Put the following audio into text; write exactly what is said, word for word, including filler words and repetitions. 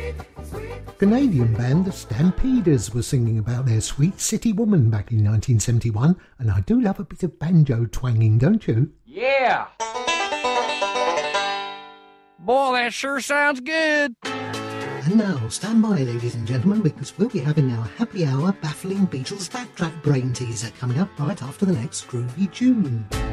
Canadian band The Stampeders were singing about their Sweet City Woman back in nineteen seventy-one, and I do love a bit of banjo twanging, don't you? Yeah! Boy, that sure sounds good! And now, stand by, ladies and gentlemen, because we'll be having our happy hour baffling Beatles backtrack brain teaser coming up right after the next groovy tune.